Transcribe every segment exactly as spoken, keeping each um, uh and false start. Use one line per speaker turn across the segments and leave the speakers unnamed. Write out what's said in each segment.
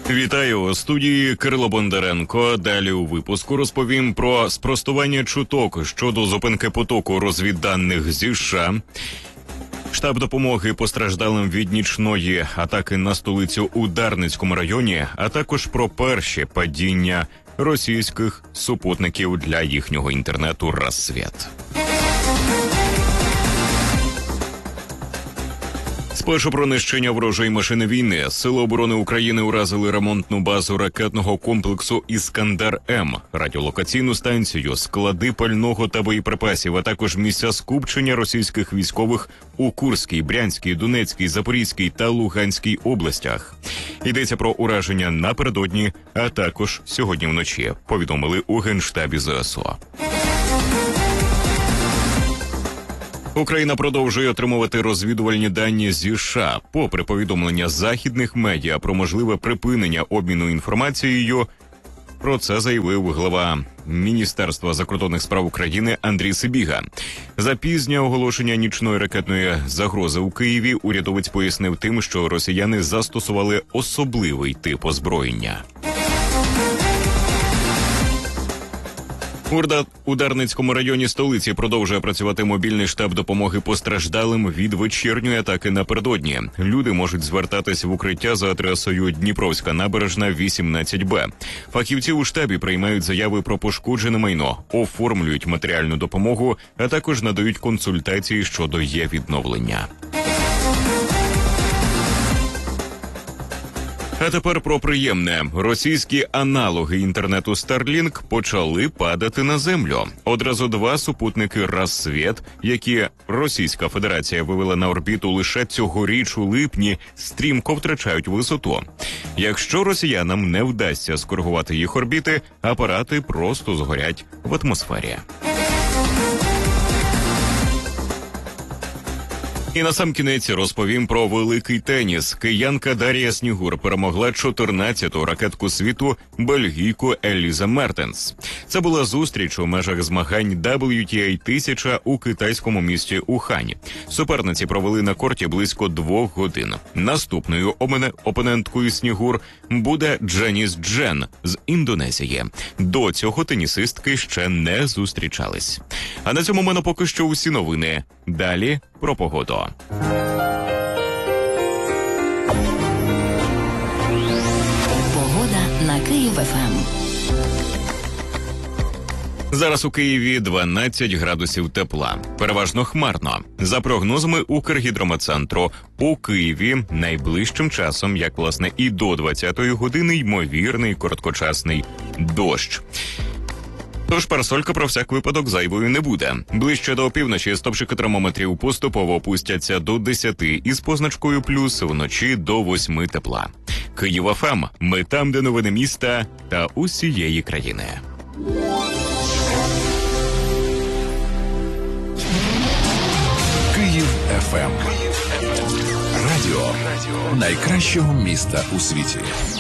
Вітаю у студії Кирило Бондаренко. Далі у випуску розповім про спростування чуток щодо зупинки потоку розвідданих зі США, штаб допомоги постраждалим від нічної атаки на столицю у Дарницькому районі, а також про перші падіння російських супутників для їхнього інтернету «Рассвіт». Спершу про нищення ворожої машини війни. Сили оборони України уразили ремонтну базу ракетного комплексу «Іскандер-М», радіолокаційну станцію, склади пального та боєприпасів, а також місця скупчення російських військових у Курській, Брянській, Донецькій, Запорізькій та Луганській областях. Йдеться про ураження напередодні, а також сьогодні вночі, повідомили у Генштабі ЗСУ. Україна продовжує отримувати розвідувальні дані зі США. Попри повідомлення західних медіа про можливе припинення обміну інформацією, про це заявив глава Міністерства закордонних справ України Андрій Сибіга. За пізнє оголошення нічної ракетної загрози у Києві урядовець пояснив тим, що росіяни застосували особливий тип озброєння. У Дарницькому районі столиці продовжує працювати мобільний штаб допомоги постраждалим від вечірньої атаки напередодні. Люди можуть звертатись в укриття за адресою Дніпровська набережна, вісімнадцять Б. Фахівці у штабі приймають заяви про пошкоджене майно, оформлюють матеріальну допомогу, а також надають консультації щодо її відновлення. А тепер про приємне. Російські аналоги інтернету Starlink почали падати на землю. Одразу два супутники «Рассвіт», які Російська Федерація вивела на орбіту лише цьогоріч у липні, стрімко втрачають висоту. Якщо росіянам не вдасться скоригувати їх орбіти, апарати просто згорять в атмосфері. І насамкінець розповім про великий теніс. Киянка Дар'я Снігур перемогла чотирнадцяту ракетку світу бельгійку Еліза Мертенс. Це була зустріч у межах змагань дабл ю ті ей тисяча у китайському місті Ухань. Суперниці провели на корті близько двох годин. Наступною опоненткою Снігур буде Дженіс Джен з Індонезії. До цього тенісистки ще не зустрічались. А на цьому в мене поки що усі новини. Далі про погоду.
Погода на Київ-ФМ.
Зараз у Києві дванадцять градусів тепла. Переважно хмарно. За прогнозами Укргідрометцентру, у Києві найближчим часом, як власне і до двадцятої години, ймовірний короткочасний дощ. Тож парасолька про всяк випадок зайвою не буде. Ближче до опівночі стопчики термометрів поступово опустяться до десяти із позначкою плюс, вночі до восьми тепла. Київ-ФМ. Ми там, де новини міста та усієї країни.
Київ-ФМ. Радіо найкращого міста у світі.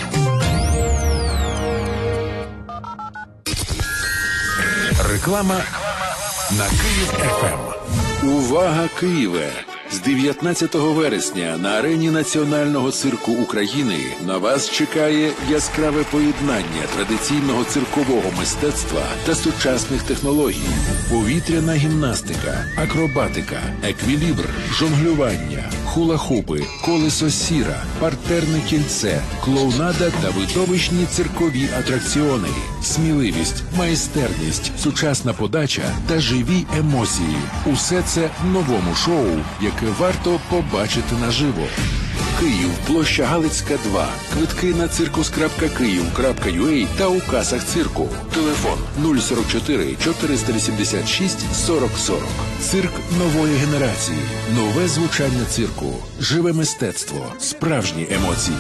Реклама на Київ-ФМ.
Увага, Києве! З дев'ятнадцятого вересня на арені Національного цирку України на вас чекає яскраве поєднання традиційного циркового мистецтва та сучасних технологій. Повітряна гімнастика, акробатика, еквілібр, жонглювання, хула-хупи, колесо сіра, партерне кільце, клоунада та видовищні циркові атракціони. Сміливість, майстерність, сучасна подача та живі емоції. Усе це в новому шоу, яке варто побачити наживо. Київ, площа Галицька, два. Квитки на циркус крапка київ крапка ю а та у касах цирку. Телефон нуль сорок чотири чотириста вісімдесят шість сорок сорок. Цирк нової генерації. Нове звучання цирку. Живе мистецтво. Справжні емоції.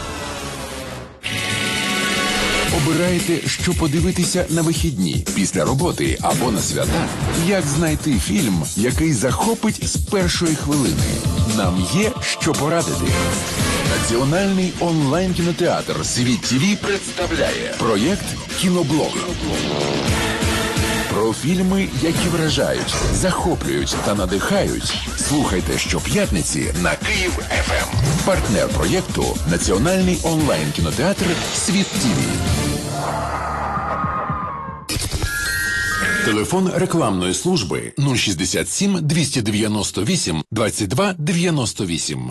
Обираєте, що подивитися на вихідні, після роботи або на свята? Як знайти фільм, який захопить з першої хвилини? Нам є що порадити. Національний онлайн-кінотеатр «Світ ТВ» представляє проєкт «Кіноблог».
Про фільми, які вражають, захоплюють та надихають. Слухайте щоп'ятниці на Київ еф ем. Партнер проєкту – Національний онлайн-кінотеатр «Світ ТІВІ». Телефон рекламної служби нуль шістдесят сім двісті дев'яносто вісім двадцять два дев'яносто вісім.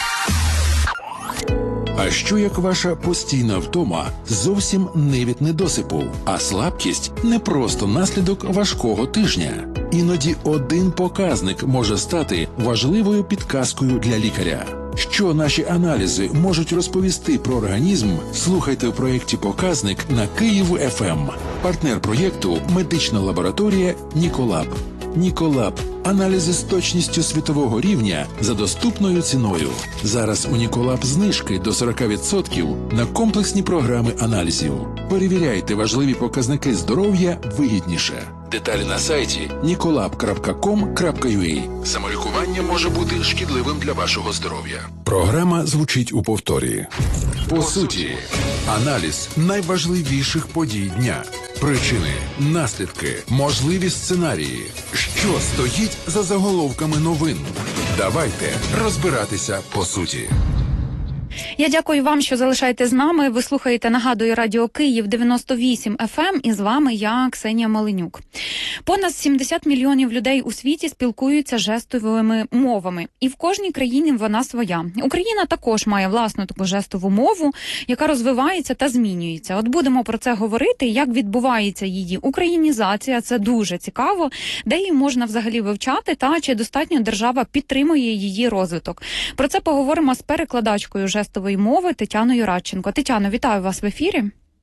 А що як ваша постійна втома зовсім не від недосипу, а слабкість не просто наслідок важкого тижня? Іноді один показник може стати важливою підказкою для лікаря. Що наші аналізи можуть розповісти про організм, слухайте в проєкті «Показник» на Київ еф ем. Партнер проєкту – медична лабораторія «Ніколаб». «Ніколаб» – аналізи з точністю світового рівня за доступною ціною. Зараз у «Ніколаб» знижки до сорок відсотків на комплексні програми аналізів. Перевіряйте важливі показники здоров'я вигідніше. Деталі на сайті ніколаб крапка ком крапка ю а. Самолікування може бути шкідливим для вашого здоров'я. Програма звучить у повторі. По суті, аналіз найважливіших подій дня. Причини, наслідки, можливі сценарії. Що стоїть за заголовками новин? Давайте розбиратися по суті.
Я дякую вам, що залишаєтесь з нами. Ви слухаєте, нагадую, Радіо Київ дев'яносто вісім еф ем, і з вами я, Ксенія Маленюк. Понад сімдесят мільйонів людей у світі спілкуються жестовими мовами. І в кожній країні вона своя. Україна також має власну таку жестову мову, яка розвивається та змінюється. От будемо про це говорити, як відбувається її українізація. Це дуже цікаво. Де її можна взагалі вивчати, та чи достатньо держава підтримує її розвиток. Про це поговоримо з перекладачкою жестової мови Тетяною Радченко. Тетяно, вітаю вас в ефірі.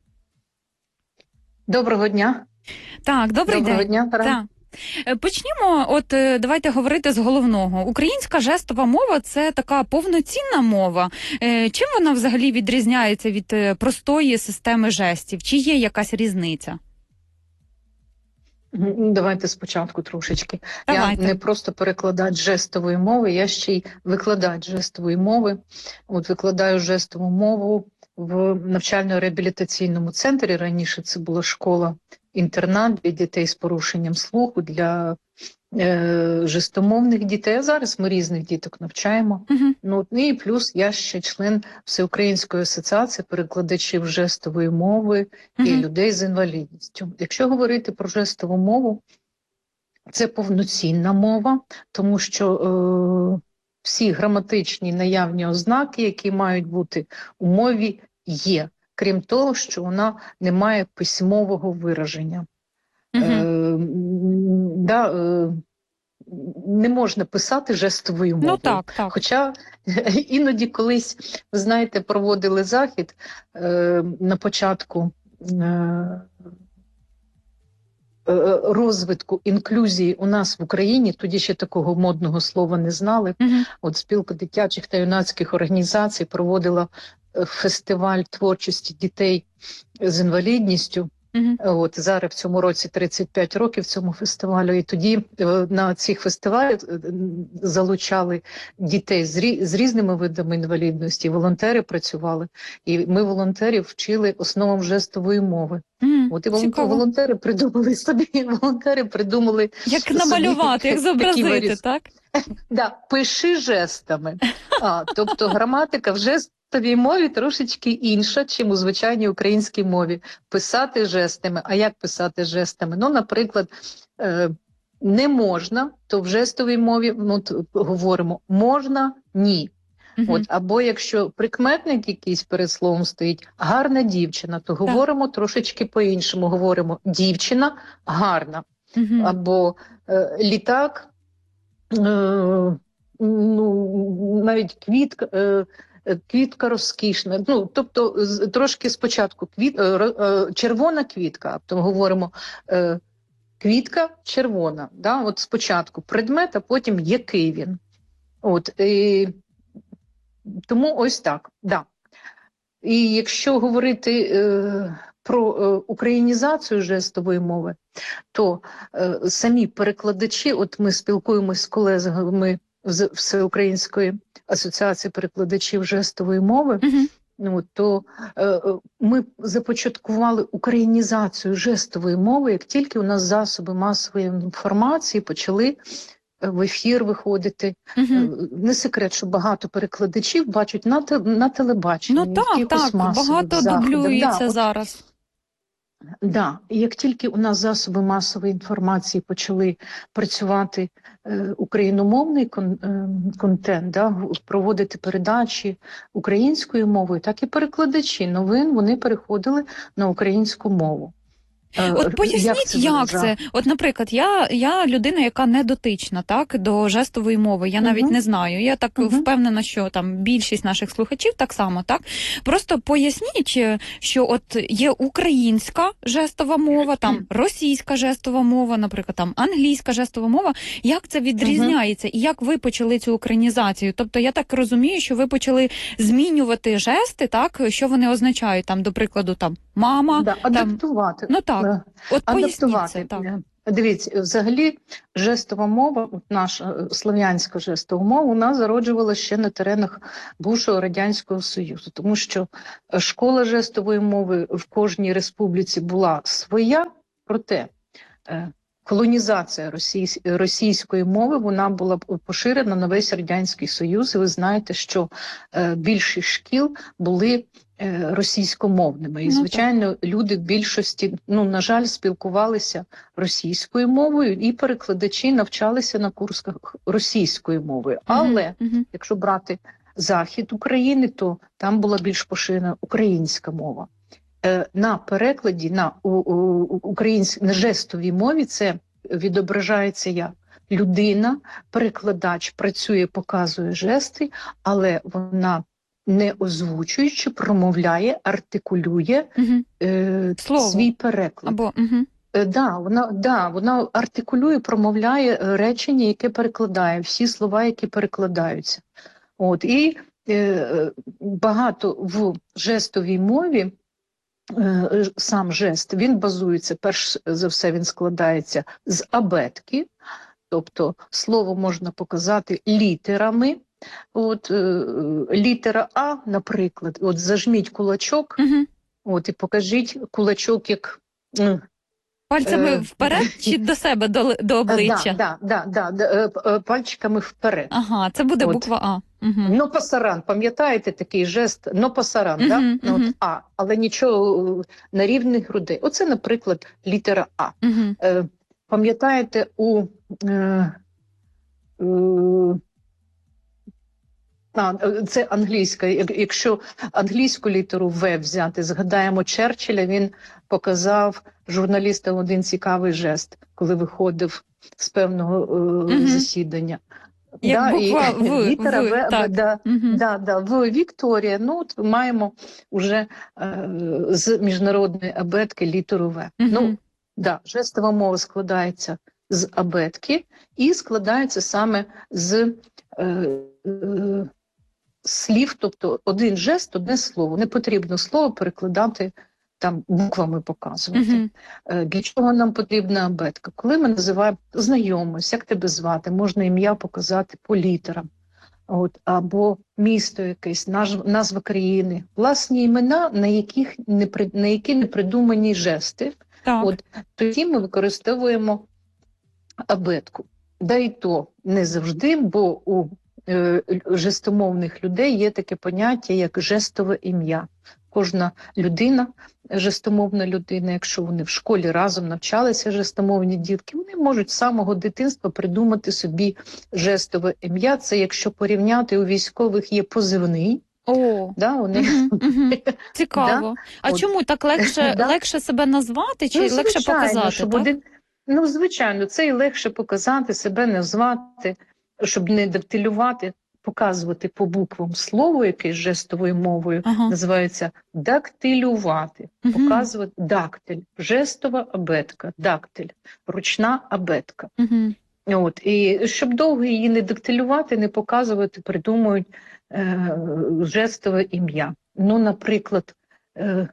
Доброго дня.
Так, добрий
Доброго
день.
дня,
Так. Почнімо, от давайте говорити з головного. Українська жестова мова – це така повноцінна мова. Чим вона взагалі відрізняється від простої системи жестів? Чи є якась різниця?
Давайте спочатку трошечки.
Давайте.
Я не просто перекладач жестової мови, я ще й викладач жестової мови. От викладаю жестову мову в навчально-реабілітаційному центрі. Раніше це була школа-інтернат для дітей з порушенням слуху, для е, жестомовних дітей. А зараз ми різних діток навчаємо.
Угу.
Ну, і плюс я ще член Всеукраїнської асоціації перекладачів жестової мови
угу.
і людей з інвалідністю. Якщо говорити про жестову мову, це повноцінна мова, тому що е, всі граматичні наявні ознаки, які мають бути у мові, є. Крім того, що вона не має письмового вираження.
Угу.
Е, да, е, не можна писати жестовою мовою.
Ну, так, так.
Хоча іноді колись, ви знаєте, проводили захід е, на початку е, розвитку інклюзії у нас в Україні, тоді ще такого модного слова не знали.
Угу.
От спілка дитячих та юнацьких організацій проводила фестиваль творчості дітей з інвалідністю.
Угу.
От зараз в цьому році тридцять п'ять років цьому фестивалю, і тоді на цих фестивалях залучали дітей з, рі, з різними видами інвалідності, волонтери працювали, і ми волонтерів вчили основам жестової мови.
Угу.
От і волонтери, волонтери придумали собі, волонтери придумали
як намалювати,
собі,
як зобразити,
варіс...
так?
Да, пиши жестами. А, тобто граматика в жестовій мові трошечки інша, чим у звичайній українській мові. Писати жестами. А як писати жестами? Ну, наприклад, е, не можна, то в жестовій мові, ну, говоримо, можна, ні.
Угу.
От, або якщо прикметник якийсь перед словом стоїть, гарна дівчина, то так. говоримо трошечки по-іншому. Говоримо, дівчина гарна.
Угу.
Або е, літак, е, ну, навіть квітка, е, квітка розкішна. Ну, тобто з, трошки спочатку квіт, е, е, червона квітка, а потім говоримо е, квітка червона. Да? От спочатку предмет, а потім який він. От, і, тому ось так, да. І якщо говорити е, про е, українізацію жестової мови, то е, самі перекладачі, от ми спілкуємося з колегами з Всеукраїнської асоціації перекладачів жестової мови,
угу.
Ну, то е, ми започаткували українізацію жестової мови, як тільки у нас засоби масової інформації почали в ефір виходити.
Угу.
Не секрет, що багато перекладачів бачать на, те, на телебаченні.
Ну так, так, багато дублюється
да,
зараз.
Да, і як тільки у нас засоби масової інформації почали працювати е, україномовний кон, е, контент, да, проводити передачі українською мовою, так і перекладачі новин, вони переходили на українську мову.
От поясніть, як це, як це? От, наприклад, я, я людина, яка не дотична, так, до жестової мови, я навіть uh-huh. не знаю, я так uh-huh. впевнена, що там більшість наших слухачів так само, так? Просто поясніть, що от є українська жестова мова, там російська жестова мова, наприклад, там англійська жестова мова, як це відрізняється uh-huh. і як ви почали цю українізацію? Тобто я так розумію, що ви почали змінювати жести, так, що вони означають, там, до прикладу, там, мама,
да,
там...
адаптувати.
Ну так. От
адаптувати.
Так.
Дивіться, взагалі жестова мова, наша слов'янська жестова мова, вона зароджувалася ще на теренах бувшого Радянського Союзу, тому що школа жестової мови в кожній республіці була своя, проте колонізація російсь... російської мови, вона була поширена на весь Радянський Союз, і ви знаєте, що більшість шкіл були російськомовними. І, звичайно, люди в більшості, ну, на жаль, спілкувалися російською мовою, і перекладачі навчалися на курсах російською мовою. Але, uh-huh. якщо брати захід України, то там була більш поширена українська мова. На перекладі, на українській, на жестовій мові це відображається як людина, перекладач працює, показує жести, але вона не озвучуючи, промовляє, артикулює угу. е, свій переклад.
Або, угу.
е, да, вона, да, вона артикулює, промовляє речення, яке перекладає, всі слова, які перекладаються. От, і е, багато в жестовій мові, е, сам жест, він базується, перш за все, він складається з абетки, тобто слово можна показати літерами. От е, літера А, наприклад, от зажміть кулачок, uh-huh. от і покажіть кулачок як е,
пальцями е, вперед чи до себе, до, до обличчя?
Да, да, да, да, е, пальчиками вперед.
Ага, це буде от. Буква А. Uh-huh.
Нопасаран, пам'ятаєте такий жест? Нопасаран, uh-huh, да? uh-huh. От А, але нічого на рівні грудей. Оце, наприклад, літера А. Uh-huh. Е, пам'ятаєте, у е, е, А, це англійська. Якщо англійську літеру В взяти, згадаємо Черчилля, він показав журналістам один цікавий жест, коли виходив з певного е, mm-hmm. засідання.
Як
да,
буква
і,
В,
літера В,
в так.
Да,
mm-hmm.
да, да, В Вікторія. Ну, от маємо вже е, з міжнародної абетки літеру В. Mm-hmm. Ну, да, жестова мова складається з абетки і складається саме з е, е, слів, тобто один жест, одне слово. Не потрібно слово перекладати, там буквами показувати. Uh-huh. Для чого нам потрібна абетка? Коли ми називаємо, знайомимось, як тебе звати, можна ім'я показати по літерам. От, або місто якесь, назва країни. Власні імена, на, яких не, на які не придумані жести.
Так.
От, тоді ми використовуємо абетку. Да і то не завжди, бо у жестомовних людей є таке поняття, як жестове ім'я. Кожна людина, жестомовна людина, якщо вони в школі разом навчалися, жестомовні дітки, вони можуть з самого дитинства придумати собі жестове ім'я. Це якщо порівняти, у військових є позивний.
О,
да, вони...
угу, угу. Цікаво. Да? А
От.
Чому так легше,
да?
легше себе назвати чи
ну,
легше показати?
Щоб
так?
Один... Ну, звичайно, це і легше показати, себе назвати, щоб не дактилювати, показувати по буквам слово, яке жестовою мовою ага. називається дактилювати, угу. показувати дактиль, жестова абетка, дактиль, ручна абетка. Угу. От, і щоб довго її не дактилювати, не показувати, придумують е, жестове ім'я. Ну, наприклад, е,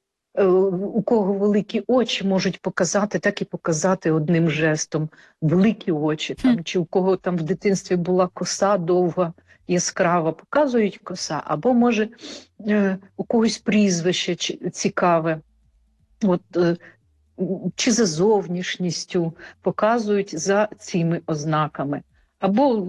у кого великі очі, можуть показати, так і показати одним жестом великі очі, там, чи у кого там в дитинстві була коса довга, яскрава, показують коса, або, може, е, у когось прізвище цікаве, от, е, чи за зовнішністю показують за цими ознаками. Або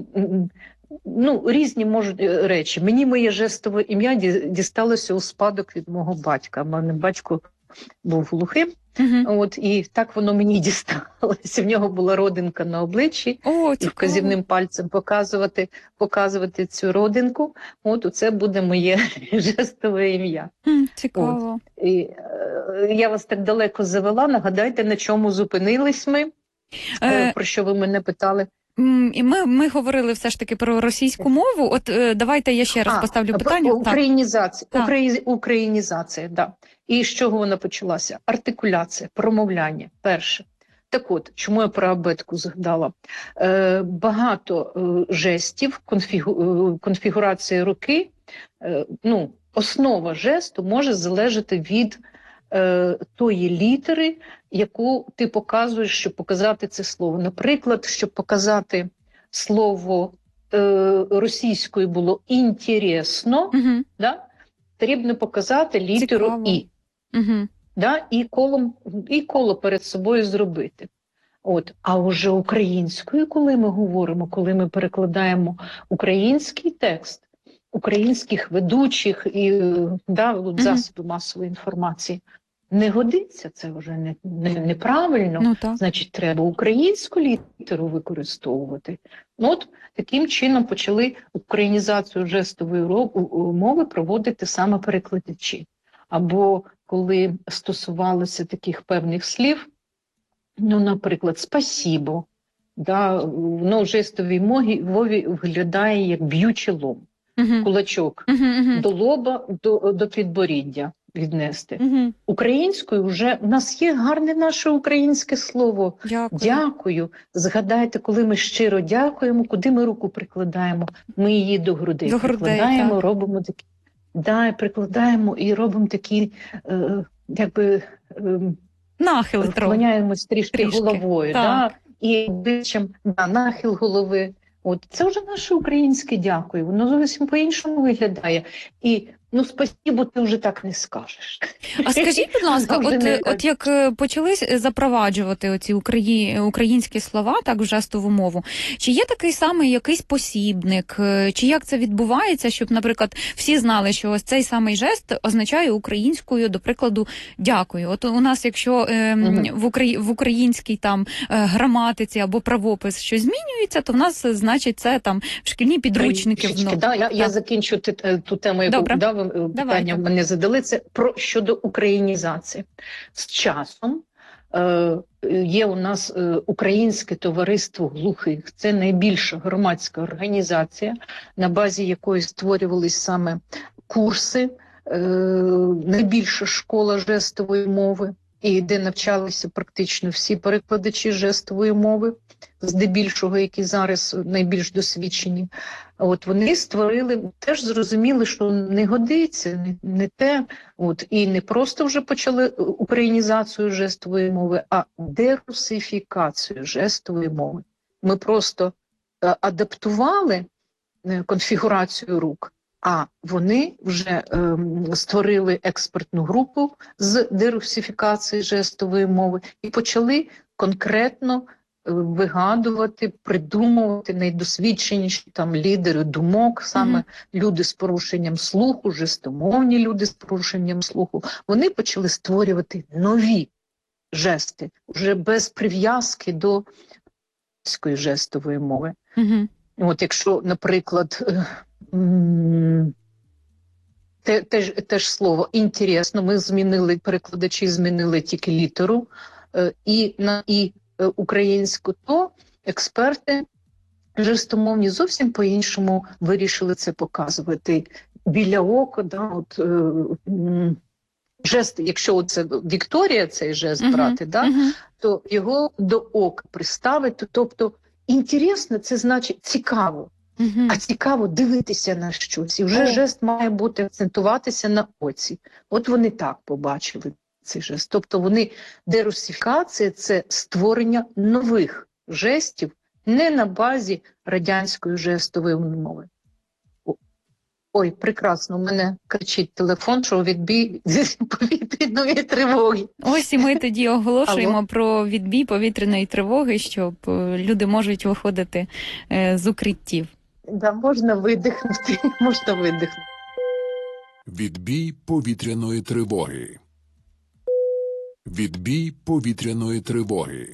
ну, різні можуть речі. Мені моє жестове ім'я дісталося у спадок від мого батька. У мене батько був глухим, uh-huh. от, і так воно мені дісталося. В нього була родинка на обличчі, oh, і вказівним пальцем показувати, показувати цю родинку. От, оце буде моє жестове ім'я.
Mm, цікаво.
От. І, е, я вас так далеко завела. Нагадайте, на чому зупинились ми? Е, про що ви мене питали?
І ми, ми говорили все ж таки про російську мову. От е, давайте я ще раз а, поставлю питання.
Українізація. Украї... Українізація, да. І з чого вона почалася? Артикуляція, промовляння, перше. Так от, чому я про абетку згадала? Е, багато е, жестів, конфігу... конфігурація руки, е, ну, основа жесту може залежати від е, тої літери, яку ти показуєш, щоб показати це слово. Наприклад, щоб показати слово е, російською було «інтересно», угу. да? Потрібно показати літеру Цікаво. «і». Угу. Да? І, колом, і коло перед собою зробити. От. А вже українською, коли ми говоримо, коли ми перекладаємо український текст, українських ведучих і да, угу. засобів масової інформації, не годиться, це вже не, не, неправильно, ну, значить, треба українську літеру використовувати. Ну, от таким чином почали українізацію жестової мови проводити саме перекладачі. Або коли стосувалося таких певних слів, ну, наприклад, «спасібо», да, воно в жестовій мові виглядає як б'ючий лом, угу. кулачок угу, угу. до лоба, до, до підборіддя віднести. Угу. Українською вже у нас є гарне наше українське слово. Дякую. Дякую. Згадайте, коли ми щиро дякуємо, куди ми руку прикладаємо? Ми її до грудей, до грудей прикладаємо, так. робимо такі, да, прикладаємо і робимо такі, е, якби, е,
нахил,
вклоняємось трішки, трішки головою, да, і обличчям, да, нахил голови. От це вже наше українське дякую. Воно зовсім по-іншому виглядає. І ну, спасибо, ти вже так не скажеш.
А скажіть, будь ласка, от, от як почали запроваджувати оці украї... українські слова, так, в жестову мову, чи є такий самий якийсь посібник, чи як це відбувається, щоб, наприклад, всі знали, що ось цей самий жест означає українською, до прикладу, дякую. От у нас, якщо е, угу. в, Украї... в українській там граматиці або правопис щось змінюється, то в нас, значить, це там в шкільні підручники.
Трішечки, да, я, я закінчу ту тему, яку да, питання Давайте. мене задали, це про щодо українізації. З часом е, є у нас е, Українське товариство глухих. Це найбільша громадська організація, на базі якої створювались саме курси, е, найбільша школа жестової мови, і де навчалися практично всі перекладачі жестової мови, здебільшого, які зараз найбільш досвідчені. От вони створили, теж зрозуміли, що не годиться, не, не те, от, і не просто вже почали українізацію жестової мови, а дерусифікацію жестової мови. Ми просто е, адаптували е, конфігурацію рук, а вони вже е, створили експертну групу з дерусифікації жестової мови і почали конкретно вигадувати, придумувати найдосвідченіші там лідери думок, саме mm-hmm. люди з порушенням слуху, жестомовні люди з порушенням слуху. Вони почали створювати нові жести, вже без прив'язки до російської жестової мови. Mm-hmm. От якщо, наприклад, те, те, те ж слово «інтересно», ми змінили, перекладачі змінили тільки літеру, і на «і» українську, то експерти жестомовні зовсім по-іншому вирішили це показувати. Біля ока, да, от, е, жест, якщо це Вікторія, цей жест uh-huh. брати, да, uh-huh. то його до ока приставити. Тобто, інтересно, це значить цікаво. Uh-huh. А цікаво дивитися на щось. І вже uh-huh. жест має бути акцентуватися на оці. От вони так побачили цей жест. Тобто вони, дерусифікація – це створення нових жестів не на базі радянської жестової мови. Ой, прекрасно, у мене кричить телефон, що відбій повітряної тривоги.
Ось і ми тоді оголошуємо
Алло.
про відбій повітряної тривоги, щоб е, люди можуть виходити е, з укриттів.
Да, можна видихнути, можна видихнути.
Відбій повітряної тривоги. Відбій повітряної тривоги.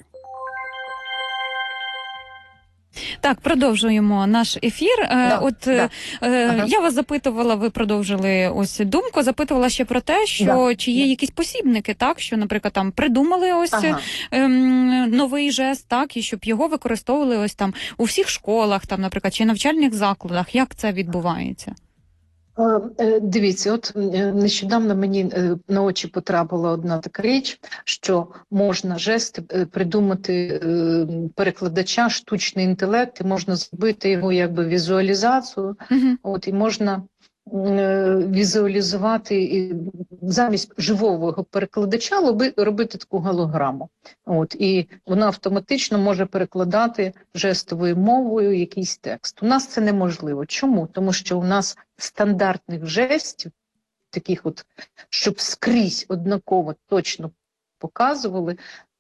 Так, продовжуємо наш ефір. Е,
Да,
От е,
да.
е,
Ага.
я вас запитувала, ви продовжили ось думку, запитувала ще про те, що
Да.
чи є якісь посібники, так, що, наприклад, там придумали ось
Ага.
ем, новий жест, так, і щоб його використовували ось там у всіх школах, там, наприклад, чи навчальних закладах. Як це відбувається?
Е, е, Дивіться, от е, нещодавно мені е, на очі потрапила одна така річ, що можна жести е, придумати е, перекладача, штучний інтелект, і можна зробити його якби візуалізацію,
Угу.
от і можна е, візуалізувати і замість живого перекладача лоби- робити таку голограму. От і вона автоматично може перекладати жестовою мовою якийсь текст. У нас це неможливо. Чому? Тому що у нас стандартних жестів, таких от, щоб скрізь однаково точно показували,